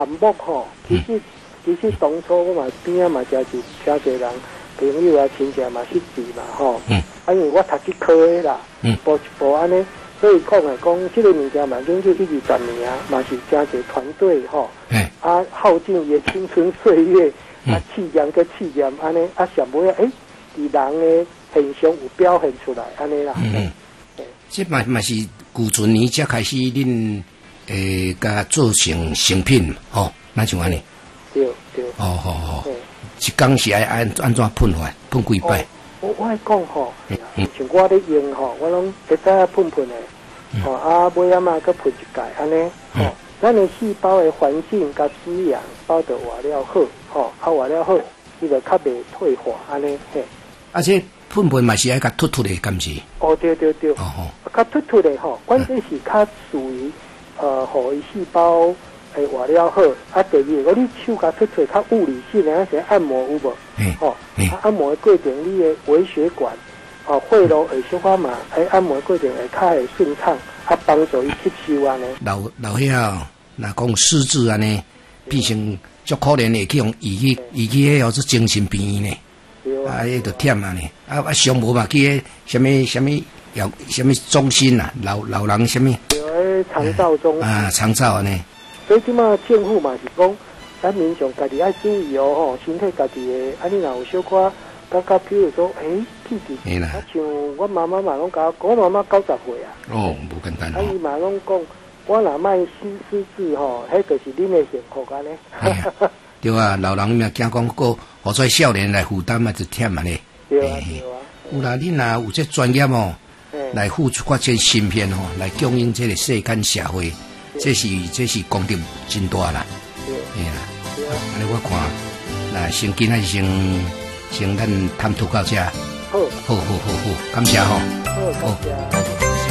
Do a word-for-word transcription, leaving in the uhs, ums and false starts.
项目吼，其实、嗯、其实当初我嘛边仔嘛真是真侪人朋友啊亲戚嘛识字嘛吼。嗯。啊，因为我读这科的啦，嗯，步一步安尼，所以讲来讲，这个物件嘛，研究一二十年啊，嘛是真侪团队吼。嗯。啊，耗尽也青春岁月，嗯、啊，试验个试验安尼，啊，上尾啊，诶，伫人的现象有表现出来安尼啦。嗯。嗯这嘛嘛是古存年才开始恁。诶，甲做成成品吼，那像安尼。 对对。 哦吼吼。一工是爱按安怎喷法？喷几摆？ 我我爱讲吼，像我咧用吼，我拢会使啊喷喷的，吼啊尾啊嘛搁喷一盖安尼，吼，咱的细胞的环境甲滋养包得活了好，吼，啊活了好，伊就较袂退化安尼嘿。 而且喷喷嘛是爱甲突突的，敢是？ 哦对对对。哦吼。较突突的吼，关键是较属于。呃，互伊细胞诶活了好，啊，第二，如果你手甲出出较物理性诶，像按摩有无？嗯。哦，啊，按摩的过程，你的微血管，哦，血路会小可嘛，诶，按摩的过程会较会顺畅，啊，帮助伊吸收安尼。 老老遐哦，若讲失智安尼，变成足可怜的去用仪器，仪器迄号是精神病院呢。对啊。啊，迄着忝啊呢，啊啊，上无嘛去迄什么什么有什么中心啊，老老人什么。 长照中啊，长照安尼， 所以即马政府嘛是讲，咱民众家己爱注意哦，吼，身体家己的，啊，你若有小可感觉，比如说，诶，弟弟，啊，像我妈妈嘛拢甲我妈妈九十岁啊， 哦，无简单哦， 啊，伊嘛拢讲，我若卖失失智吼，迄就是恁的幸福安尼。 对啊，老人嘛惊讲个，何在少年来负担嘛就忝安尼。 对啊，对啊。 有啦，你若有这专业哦。来付出发这芯片吼，来供应这个世间社会，这是这是功德真大啦。对啦，安尼我看，那先今仔先先咱谈吐到这。好，好好好好，感谢吼。 好，感谢。